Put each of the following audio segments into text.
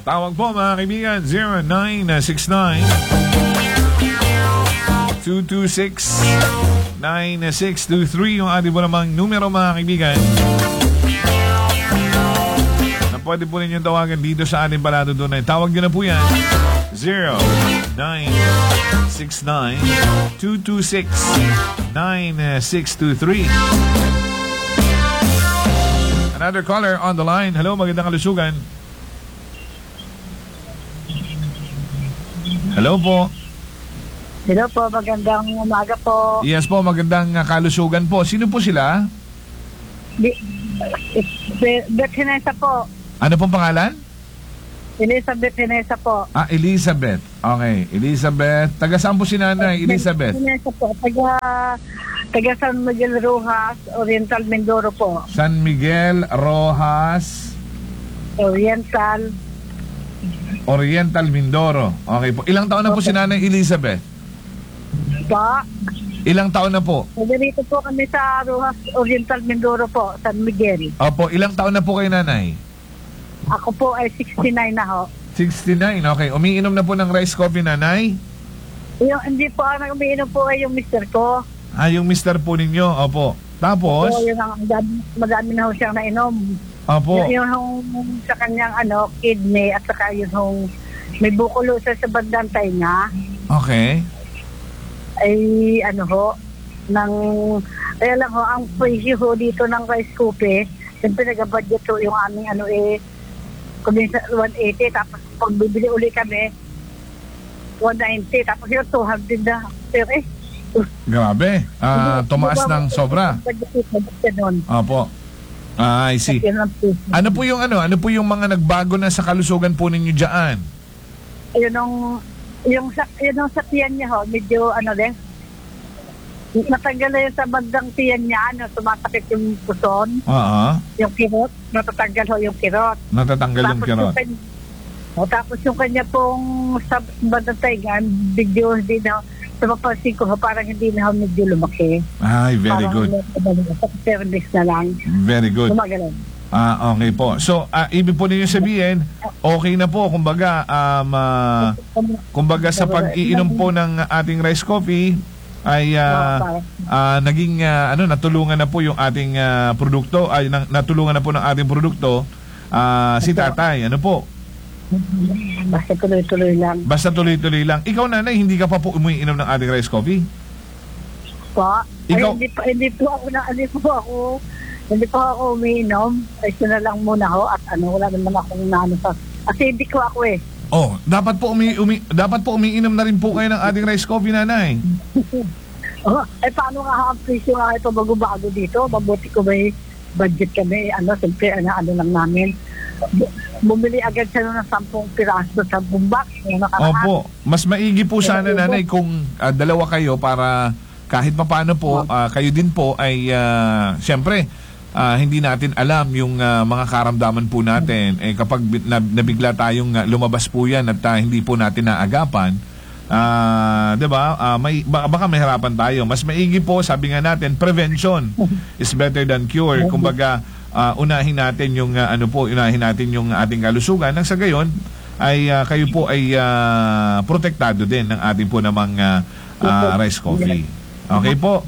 Tawag po mga kaibigan, 0969-226-9623 yung ating po namang numero mga kaibigan. Na pwede po ninyong tawagan dito sa ating Balado Tunay. Tawag nyo na po yan. 0969-226-9623. Another caller on the line. Hello, magandang kalusugan. Hello po. Hello po, magandang umaga po. Yes po, magandang kalusugan po. Sino po sila? Bethenesa po. Ano pong pangalan? Elizabeth Henesa po. Elizabeth. Okay, Elizabeth. Taga saan po si Nanay, Elizabeth? Henesa po. Taga San Miguel Rojas, Oriental Mindoro po. San Miguel Rojas, Oriental Mindoro. Okay po. Ilang taon na po si Nanay Elizabeth? Pa? Ilang taon na po? Dito po kami sa Rojas, Oriental Mindoro po, San Miguel. Opo, ilang taon na po kayo, Nanay? Ako po ay 69 na ho. 69, okay. Umiinom na po ng rice coffee, Nanay? Hindi po ang umiinom po ay yung mister ko. Yung mister po ninyo, opo. Tapos? Opo, madami na ho siyang nainom. Opo. Yung sa kanyang kidney at saka yung may bukulo sa bandang tainga. Okay. Ay kaya lang ho, ang presyo ho dito ng rice coffee, siyempre nag-budget ho yung aming kung minsan 180, tapos pag bibili uli kami 190, tapos yung 200 na. Pero grabe. Tumaas ng sobra. Opo. I see. Ano po yung mga nagbago na sa kalusugan po ninyo diyan? Yung sa tiyan niya ho, medyo natanggal na yun sa bandang tiyan niya, sumasakit yung puson. Yung kirot, natatanggal ho yung kirot. Natatanggal yung kirot. Tapos yung kanya pong sa bandang tainga, medyo hindi na, sumapansin ko ho, parang hindi na ho medyo lumaki. Ay, very good. Service na lang. Very good. Gumagalan. Okay po. So, ibig po ninyo sabihin, okay na po, kumbaga sa pag-iinom po ng ating rice coffee, ay naging natulungan na po yung ating produkto, ay natulungan na po ng ating produkto si tatay. Ano po? Basta tuloy-tuloy lang. Basta tuloy-tuloy lang. Ikaw, Nanay, hindi ka pa po umiinom ng ating rice coffee? Pa? Ikaw? Hindi po ako umiinom. Ito na lang muna ho at wala naman akong sa kasi hindi ko ako dapat po umiinom na rin po kayo ng ating rice coffee, Nanay. Paano nga ang presyo nga ito bago-bago dito? Mabuti ko may budget kami. Siyempre, lang namin. Bumili agad siya ng 10 piraso sa bumbak. Opo. Mas maigi po sana, Nanay, kung dalawa kayo para kahit papaano po, kayo din po ay siyempre, hindi natin alam yung mga karamdaman po natin. Kapag nabigla tayong lumabas po yan at hindi po natin naagapan, diba? Baka may harapan tayo. Mas maigi po, sabi nga natin, prevention is better than cure. Kumbaga, unahin natin yung ating kalusugan. Nang sa gayon, ay kayo po ay protektado din ng ating po namang rice coffee. Okay po?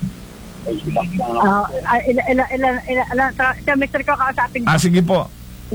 Mr. ko kausapin. Sige po.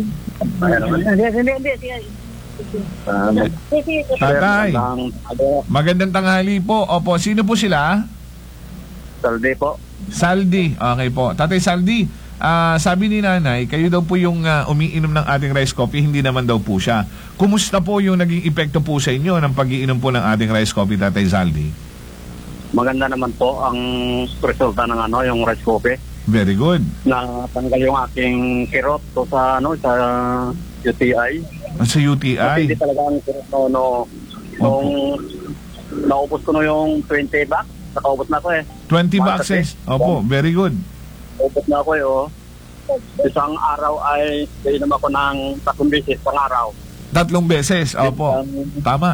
Tatay, magandang tanghali po. Opo, sino po sila? Saldi po. Saldi, okay po. Tatay Saldi, sabi ni Nanay, kayo daw po yung umiinom ng ating rice coffee, hindi naman daw po siya. Kumusta po yung naging epekto po sa inyo ng pag-iinom po ng ating rice coffee, Tatay Saldi? Maganda naman po ang resulta ng yung rice coffee. Very good. Natanggal yung aking kirot to sa UTI. Sa UTI? Kasi hindi talaga ang kirot nung naubos ko yung 20 bucks, nakaubos na ako 20 boxes? Opo, very good. Ubos na ako isang araw ay inom ako ng 3 beses pang araw. 3 beses? Opo. Tama.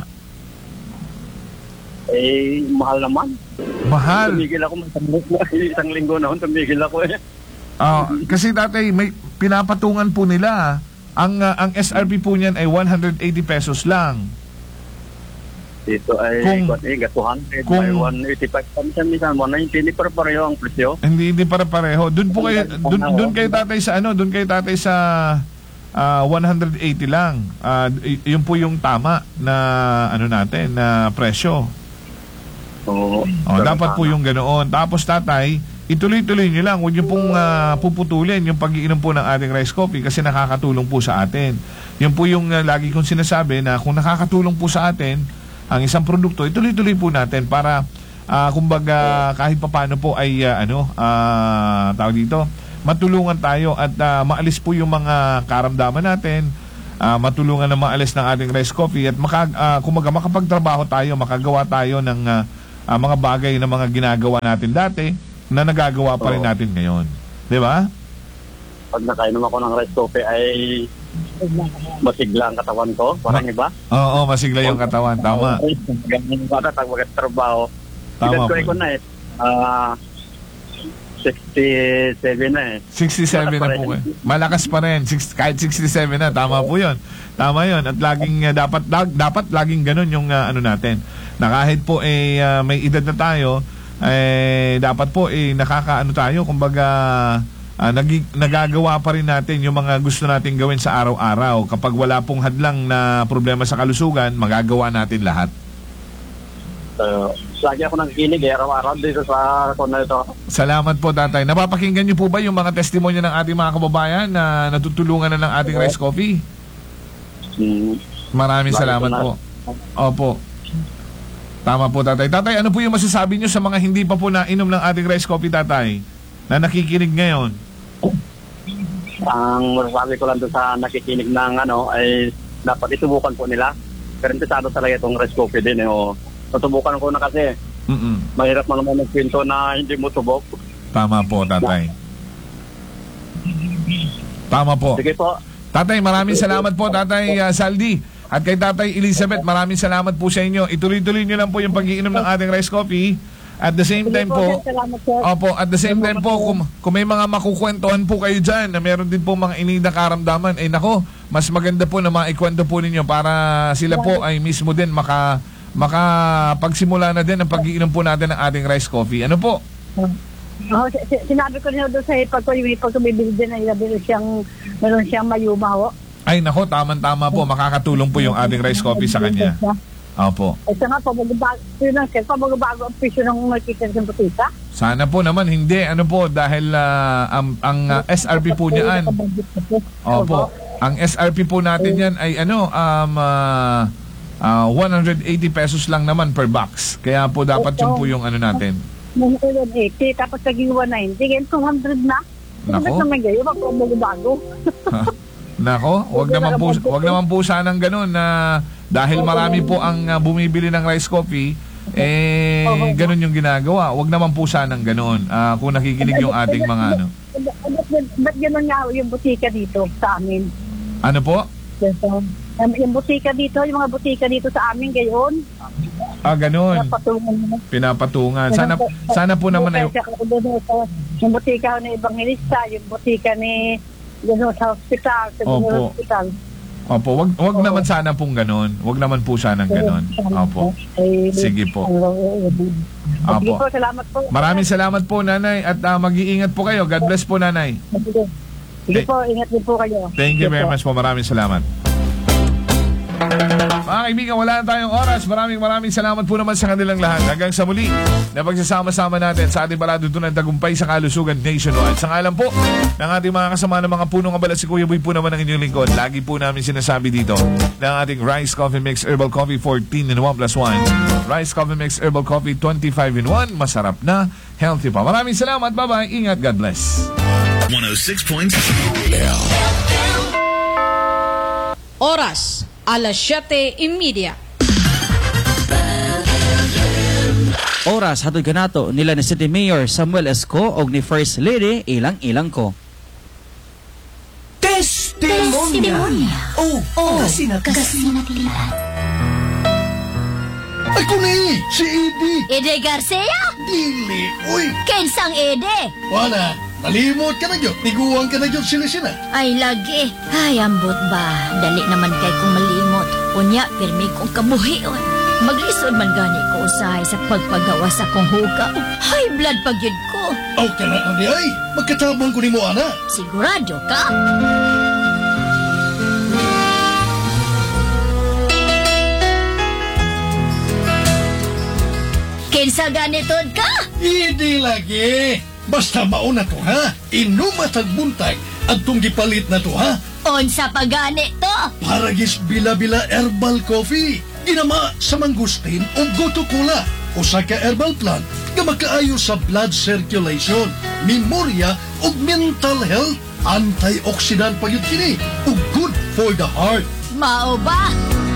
Mahal naman. Mahal? Tumigil ako. Isang linggo na tumigil ako kasi tatay, may pinapatungan po nila Ang SRP po niyan ay 180 pesos lang. Dito ay gatuhan. May 185 minsan 190, hindi pareho ang presyo. Hindi pareho. Doon po kayo doon kayo tatay sa doon kayo tatay sa 180 lang. Yun po yung tama na natin na presyo. Oo. Dapat po yung ganoon. Tapos tatay, ituloy-tuloy niyo lang. Huwag niyo pong puputulin yung pag-iinom po ng ating rice coffee kasi nakakatulong po sa atin. Yun po yung lagi kong sinasabi na kung nakakatulong po sa atin ang isang produkto, ituloy-tuloy po natin para kumbaga kahit papaano po ay tawag dito, matulungan tayo at maalis po yung mga karamdaman natin, matulungan na maalis ng ating rice coffee at kumbaga makapagtrabaho tayo, makagawa tayo ng mga bagay na mga ginagawa natin dati na nagagawa pa rin natin ngayon. Di ba? Pag nakainom ako ng rice coffee ay masigla ang katawan ko, parang iba. Oo, masigla yung katawan, tama. Ganyan ba pag magtrabaho? Tama ko na 67 na 67 na po kayo. Malakas pa rin. Kahit 67 na, tama po yun. Tama yun. At laging, dapat laging ganun yung natin. Na kahit po may edad na tayo, dapat po tayo, kumbaga, nagagawa pa rin natin yung mga gusto natin gawin sa araw-araw. Kapag wala pong hadlang na problema sa kalusugan, magagawa natin lahat. Lagi ako nakikinig araw-araw dito sa kona ito. Salamat po, tatay. Napapakinggan niyo po ba yung mga testimonya ng ating mga kababayan na natutulungan na ng ating rice coffee? Maraming salamat po. Opo. Tama po, tatay. Tatay, ano po yung masasabi niyo sa mga hindi pa po nainom ng ating rice coffee, tatay? Na nakikinig ngayon? Ang masasabi ko lang doon sa nakikinig ng ay dapat isubukan po nila. Pero interesado talaga itong rice coffee din. Natubukan ko na kasi mahirap mo naman magkwento na hindi mo subok. Tama po, tatay. Tama po. Sige po. Tatay, maraming salamat po, tatay Saldi. At kay tatay Elizabeth, maraming salamat po sa inyo. Ituloy-tuloy nyo lang po yung pag-iinom ng ating rice coffee. At the same time po, at the same time po, kung may mga makukwentuhan po kayo dyan na meron din po mga inida karamdaman, nako, mas maganda po na maikwento po ninyo para sila po ay mismo din makapagsimula na din ang pag-iinom po natin ng ating rice coffee. Ano po? Sinabi ko niyo doon sa pag bibili din ay meron siyang mayuma ho. Ay nako, tama-tama po, makakatulong po yung ating rice coffee sa kanya. Opo. Ito nga, pamagabago ang presyo ng market ng butika. Sana po naman hindi. Ano po, dahil ang SRP po niyan. Opo. Ang SRP po natin yan ay 180 pesos lang naman per box. Kaya po dapat yun po yung natin. 180, tapos naging 190, ngayon 200 na. Nako. Bakit naman gayo? Pamagabago. Nako, wag naman po sanang ganun na dahil marami po ang bumibili ng rice coffee, ganun yung ginagawa. Wag naman po sanang ganun. Kung nakikinig yung ating mga Ba't ganun nga yung butika dito sa amin? Ano po? Yung butika dito, yung mga butika dito sa amin gayon. Ganun. Pinapatungan. Sana po naman ay yung butika ni Evangelista, yung butika ni sa hospital, sa hospital. Opo, wag naman sana pong ganun. Wag naman po sanang ganun. Opo. Sige po. Sige po, salamat po. Maraming salamat po, nanay, at mag-iingat po kayo. God bless po, nanay. Sige po, ingat din po kayo. Thank you very much po. Maraming salamat. Mga kaibigan, wala na tayong oras. Maraming salamat po naman sa kanilang lahat. Hanggang sa muli na pagsasama-sama natin sa ating palatuntunan tagumpay sa kalusugan nationwide. Sa ngalan po ng ating mga kasama ng mga punong abala, si Kuya Boy po naman ang inyong lingkod. Lagi po namin sinasabi dito ng ating Rice Coffee Mix Herbal Coffee 14 in 1 plus 1. Rice Coffee Mix Herbal Coffee 25 in 1. Masarap na, healthy pa. Maraming salamat. Bye-bye. Ingat. God bless. 106.7 Oras, alas 7:30. Oras hatod kanato nila ni City Mayor Samuel Esco og ni First Lady Ilang Ko. Testimonya. Kasinatilan. Ako ni, si Eddie. Ede Garcia? Dili, uy. Kinsang Ede? Wala, Nalimot ka na yun. Tiguan ka na yun sila. Ay, lagi. Ay, ambot ba? Dali naman kay kong malimot. Unya, pirmi kong kabuhion. Maglisod man gani ko usahay sa pagpagawa sa kong hugaw. High blood pag yun ko. Aw ka na, Andi, ay. Magkatabang ko ni mo, ana. Sigurado ka? Kinsa ganitod ka? Hindi lagi. Basta mauna to, ha? Inumatag buntag at tong gipalit na to, ha? Unsa pa gani to? Paragis Bila-Bila Herbal Coffee. Ginama sa mangustin o goto cola. Usa ka herbal plant nga makaayo sa blood circulation, memorya o mental health. Antioxidant pa yun kini o good for the heart. Mao ba?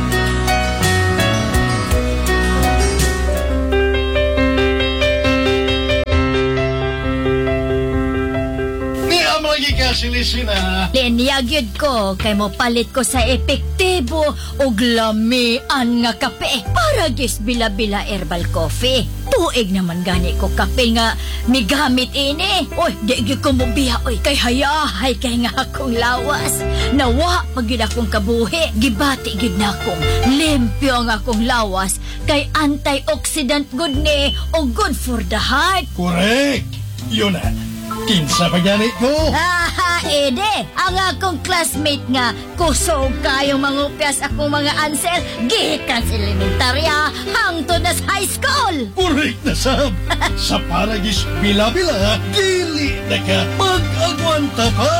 Lagi ka silisina. Linyagyod ko kay mo palit ko sa epektibo ug lamian nga kape para gis Bila-Bila Herbal Coffee. Tuig naman gani ko kape nga migamit ini. Oy, di gyud ko mobiya oy kay hayahay kay nga akong lawas. Nawa pag gyud akong kabuhi, gibati gyud na akong limpyo nga akong lawas kay antioxidant good ni o good for the heart. Correct. Yun na. Kinsa pa ganit mo? Haha, Ede! Ang akong classmate nga, kusog kayong mangupyas akong mga answer, gikan sa elementarya, hangtod na sa high school! Correct na, Sam. Sa Paragis Bila-Bila, dili na ka mag-agwanta pa.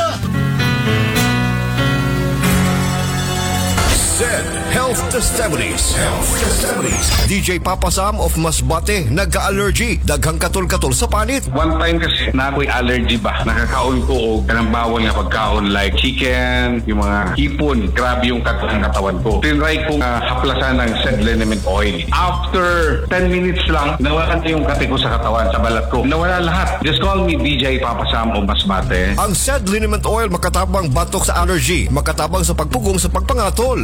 Zed Health Testimonies. DJ Papa Sam of Masbate nagka-allergy, daghang katol-katol sa panit. One time kasi na ako'y allergy ba, nakakaon ko o kanang bawal nga pagkaon like chicken, yung mga hipon, grabe yung katawan ko. Tinry kong haplasan ng Zed Liniment Oil. After 10 minutes lang, nawala na yung kate ko sa katawan, sa balat ko. Nawala lahat. Just call me DJ Papa Sam of Masbate. Ang Zed Liniment Oil makatabang batok sa allergy, makatabang sa pagpugong sa pagpangatol.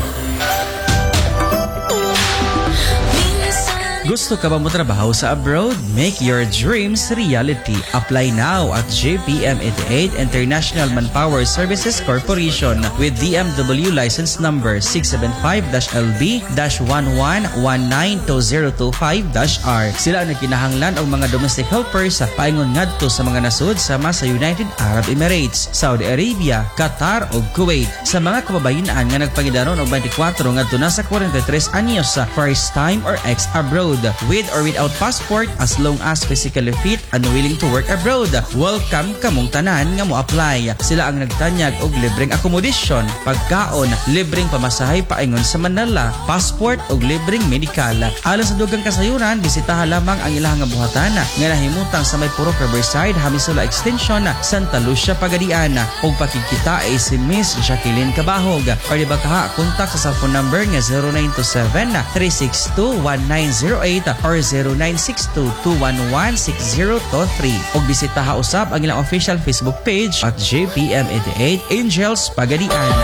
Gusto ka ba mo trabaho sa abroad? Make your dreams reality. Apply now at JPM 88 International Manpower Services Corporation with DMW license number 675-LB-11192025-R. Sila ang kinahanglan og mga domestic helpers sa paingon ngadto sa mga nasud sama sa United Arab Emirates, Saudi Arabia, Qatar ug Kuwait. Sa mga kababayan nga nagpangidaron og 24 ngadto na sa 43 anyos sa first time or ex abroad with or without passport as long as physically fit and willing to work abroad. Welcome kamong tanan nga mo apply. Sila ang nagtanyag og libreng accommodation, pagkaon, libreng pamasahe paingon sa Manila, passport ug libreng medikal. Alang sa dugang kasayuran, bisitaha lamang ang ilang nga buhatan nga nahimutang sa may Purok Riverside, Hamisula Extension, Santa Lucia, Pagadian. Ug pakikita ay si Miss Jacqueline Cabahog. Or di ba kaha, kontak sa cellphone number nga 0927-362-1908 or 0962-211-6023. Og bisitaha usab ang ilang official Facebook page at JPM88 Angels Pagadian.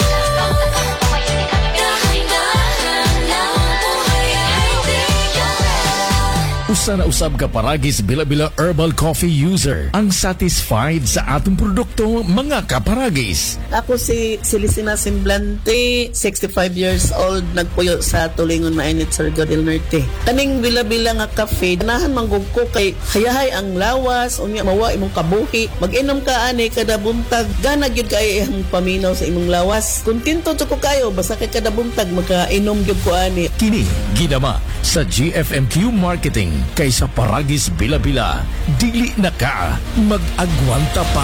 Usa na usab ka Paragis Bila-Bila Herbal Coffee user ang satisfied sa atong produkto, mga kaparagis. Ako si Silisina Semblante, 65 years old, nagpuyo sa Tulingon Mainit, Surigao del Norte. Kaning Bila-Bila nga cafe, nahan manggug ko kay hayahay ang lawas, unya mawa imong kabuhi, mag-inom ka ani kada buntag, gana gyud kay ang paminaw sa imong lawas. Kontento ko kayo basta kay kada buntag magkainom gyud ko ani. Kini ginama sa GFMQ Marketing kaysa Paragis Bila-Bila, dili na ka mag-agwanta pa.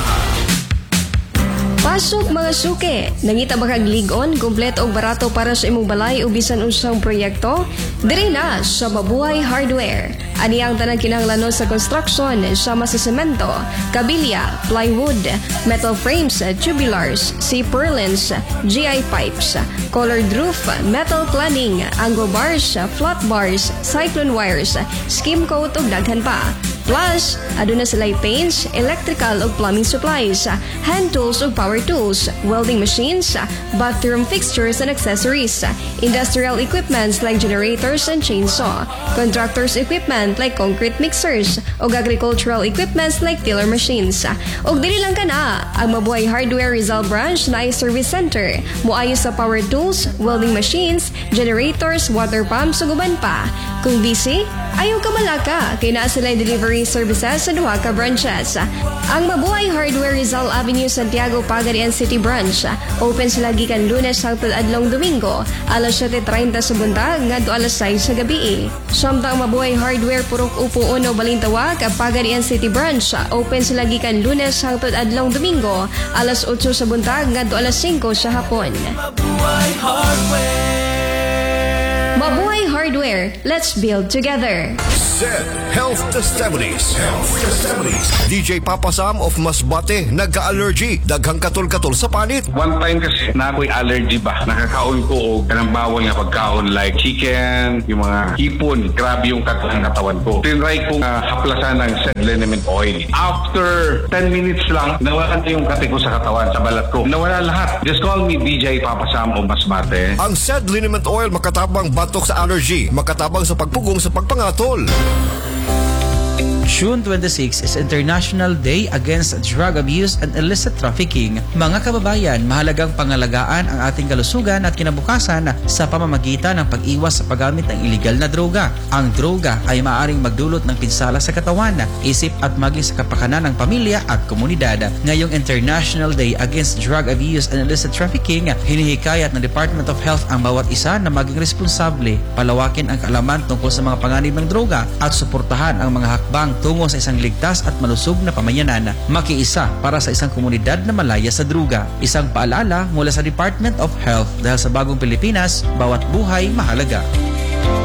Pasok mga suke! Nangita ba kag ligon, kumpleto og barato para sa imong balay o bisan unsang proyekto? Diri na sa Mabuhay Hardware. Ani ang tanang kinahanglanon sa construction sama sa semento, kabilya, plywood, metal frames, tubulars, C-purlins, GI pipes, colored roof, metal cladding, anglo bars, flat bars, cyclone wires, skim coat ug daghan pa. Plus, aduna sila'y paints, electrical ug plumbing supplies, hand tools ug power tools, welding machines, bathroom fixtures and accessories, industrial equipments like generators and chainsaw, contractors equipment like concrete mixers, ug agricultural equipments like tiller machines. Ug dili lang kana, ang Mabuhay Hardware Rizal Branch na ay service center, muayo sa power tools, welding machines, generators, water pumps ug uban pa. Kung busy, ayaw ka malaka, kay naa sila delivery services sa duha ka branches. Ang Mabuhay Hardware Rizal Avenue, Santiago, Pagadian City Branch. Open sila gikan Lunes hangtod adlong Domingo, alas 7:30 sa buntag ngadto alas 6 sa gabi. Samtang Mabuhay Hardware Purok Upo Uno Balintawak, Pagadian City Branch. Open sila gikan Lunes hangtod adlong Domingo, alas 8 sa buntag ngadto alas 5 sa hapon. Mabuhay Hardware, let's build together. Said Health Testimonies. DJ Papa Sam of Masbate nagka-allergy, daghang katol-katol sa panit. One time kasi na ako'y allergy ba, nakakaon ko o kanang bawal nga pagkaon like chicken, yung mga hipon, grabe yung katawan ko. Tinry kong haplasan ng said liniment oil. After 10 minutes lang, nawalan yung kate ko sa katawan, sa balat ko. Nawala lahat. Just call me DJ Papa Sam of Masbate. Ang said liniment oil makatabang batok sa allergy, makatabang sa pagpugong sa pagpangatol. June 26 is International Day Against Drug Abuse and Illicit Trafficking. Mga kababayan, mahalagang pangalagaan ang ating kalusugan at kinabukasan sa pamamagitan ng pag-iwas sa paggamit ng iligal na droga. Ang droga ay maaaring magdulot ng pinsala sa katawan, isip at maging sa kapakanan ng pamilya at komunidad. Ngayong International Day Against Drug Abuse and Illicit Trafficking, hinihikayat ng Department of Health ang bawat isa na maging responsable, palawakin ang kaalaman tungkol sa mga panganib ng droga at suportahan ang mga hakbang tungo sa isang ligtas at malusog na pamayanan. Makiisa para sa isang komunidad na malaya sa droga. Isang paalala mula sa Department of Health dahil sa bagong Pilipinas, bawat buhay mahalaga.